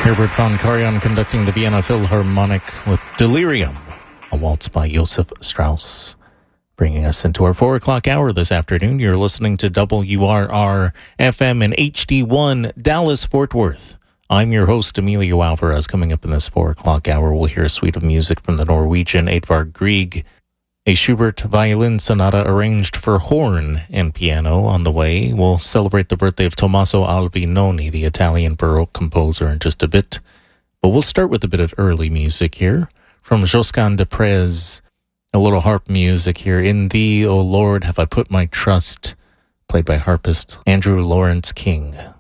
Herbert von Karajan conducting the Vienna Philharmonic with Delirium, a waltz by Joseph Strauss. Bringing us into our 4 o'clock hour this afternoon, you're listening to WRR FM and HD1 Dallas-Fort Worth. I'm your host, Emilio Alvarez. Coming up in this 4 o'clock hour, we'll hear a suite of music from the Norwegian Edvard Grieg, a Schubert violin sonata arranged for horn and piano. On the way, we'll celebrate the birthday of Tommaso Albinoni, the Italian Baroque composer, in just a bit. But we'll start with a bit of early music here from Josquin des Prez. A little harp music here. In Thee, O Lord, Have I Put My Trust, played by harpist Andrew Lawrence King.